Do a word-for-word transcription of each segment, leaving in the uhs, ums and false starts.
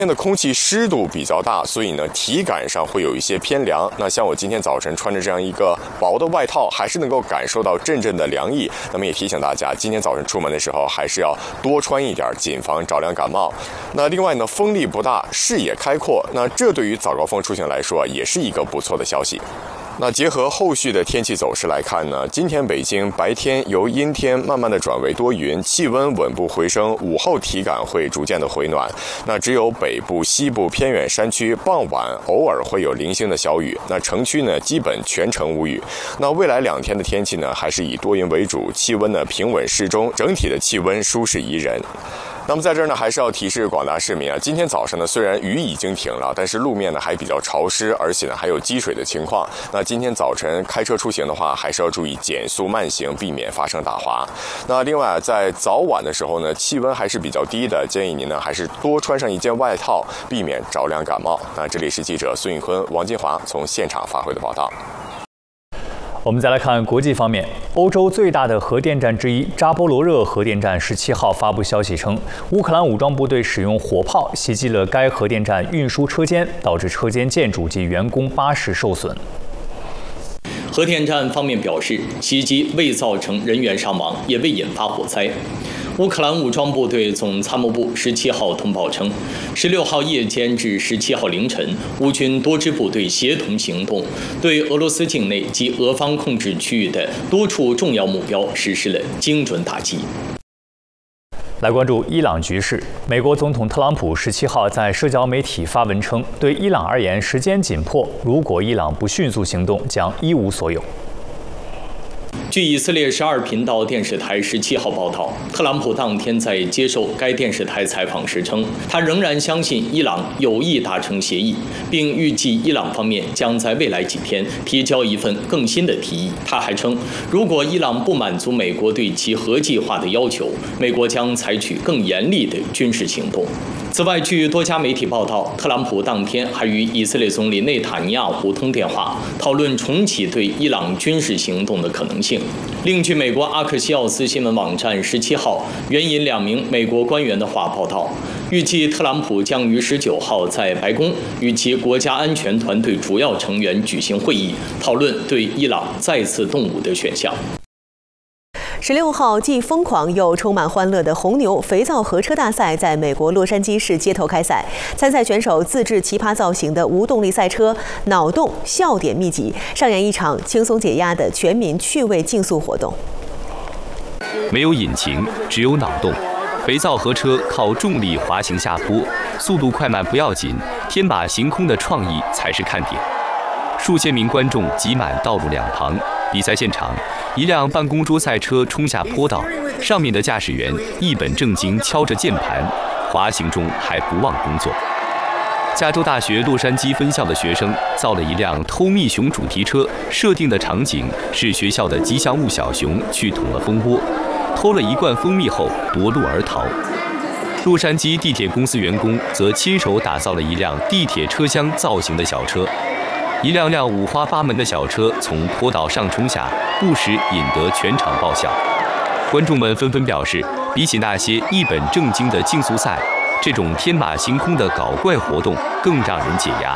今天的空气湿度比较大，所以呢体感上会有一些偏凉。那像我今天早晨穿着这样一个薄的外套，还是能够感受到阵阵的凉意。那么也提醒大家，今天早晨出门的时候还是要多穿一点，谨防着凉感冒。那另外呢，风力不大，视野开阔，那这对于早高峰出行来说也是一个不错的消息。那结合后续的天气走势来看呢，今天北京白天由阴天慢慢的转为多云，气温稳步回升，午后体感会逐渐的回暖。那只有北部、西部偏远山区傍晚偶尔会有零星的小雨，那城区呢基本全程无雨。那未来两天的天气呢，还是以多云为主，气温呢平稳适中，整体的气温舒适宜人。那么在这儿呢，还是要提示广大市民啊，今天早上呢，虽然雨已经停了，但是路面呢还比较潮湿，而且呢还有积水的情况。那今天早晨开车出行的话，还是要注意减速慢行，避免发生打滑。那另外在早晚的时候呢，气温还是比较低的，建议您呢还是多穿上一件外套，避免着凉感冒。那这里是记者孙宇坤、王金华从现场发回的报道。 我们再来看国际方面，欧洲最大的核电站之一扎波罗热核电站十七号发布消息称，乌克兰武装部队使用火炮袭击了该核电站运输车间，导致车间建筑及员工巴士受损。 核电站方面表示，袭击未造成人员伤亡，也未引发火灾。乌克兰武装部队总参谋部十七号通报称，十六号夜间至十七号凌晨，乌军多支部队协同行动，对俄罗斯境内及俄方控制区域的多处重要目标实施了精准打击。 来关注伊朗局势，美国总统特朗普十七号在社交媒体发文称，对伊朗而言时间紧迫，如果伊朗不迅速行动，将一无所有。 据以色列十二频道电视台十七号报道，特朗普当天在接受该电视台采访时称，他仍然相信伊朗有意达成协议，并预计伊朗方面将在未来几天提交一份更新的提议。他还称，如果伊朗不满足美国对其核计划的要求，美国将采取更严厉的军事行动。此外，据多家媒体报道，特朗普当天还与以色列总理内塔尼亚胡通电话，讨论重启对伊朗军事行动的可能性。另据美国阿克西奥斯新闻网站十七号援引两名美国官员的话报道，预计特朗普将于十九号在白宫与其国家安全团队主要成员举行会议，讨论对伊朗再次动武的选项。 十六号，既疯狂又充满欢乐的红牛肥皂盒车大赛在美国洛杉矶市街头开赛，参赛选手自制奇葩造型的无动力赛车，脑洞笑点密集，上演一场轻松解压的全民趣味竞速活动。 没有引擎，只有脑洞。肥皂盒车靠重力滑行下坡，速度快慢不要紧，天马行空的创意才是看点。数千名观众挤满道路两旁。比赛现场，一辆办公桌赛车冲下坡道，上面的驾驶员一本正经敲着键盘，滑行中还不忘工作。加州大学洛杉矶分校的学生造了一辆偷蜜熊主题车，设定的场景是学校的吉祥物小熊去捅了蜂窝，偷了一罐蜂蜜后夺路而逃。洛杉矶地铁公司员工则亲手打造了一辆地铁车厢造型的小车。一辆辆五花八门的小车从坡道上冲下，不时引得全场爆笑。观众们纷纷表示，比起那些一本正经的竞速赛，这种天马行空的搞怪活动更让人解压。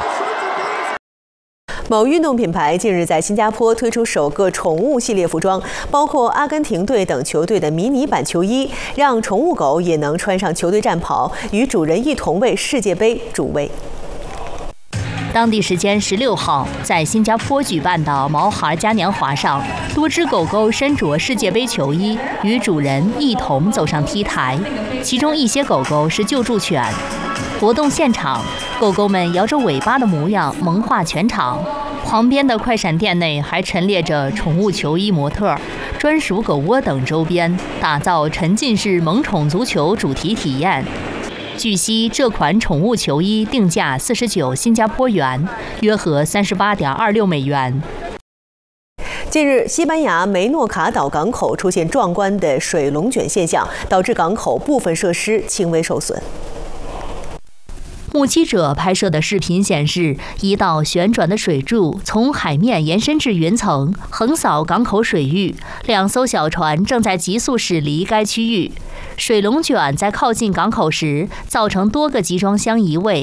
某运动品牌近日在新加坡推出首个宠物系列服装，包括阿根廷队等球队的迷你版球衣，让宠物狗也能穿上球队战袍，与主人一同为世界杯助威。 当地时间十六号，在新加坡举办的毛孩嘉年华上，多只狗狗身着世界杯球衣，与主人一同走上 T 台，其中一些狗狗是救助犬。活动现场，狗狗们摇着尾巴的模样萌化全场。旁边的快闪店内还陈列着宠物球衣模特、专属狗窝等周边，打造沉浸式萌宠足球主题体验。据悉，这款宠物球衣定价四十九新加坡元，约合三十八点二六美元。 近日，西班牙梅诺卡岛港口出现壮观的水龙卷现象，导致港口部分设施轻微受损。 目击者拍摄的视频显示，一道旋转的水柱从海面延伸至云层，横扫港口水域。两艘小船正在急速驶离该区域。水龙卷在靠近港口时，造成多个集装箱移位，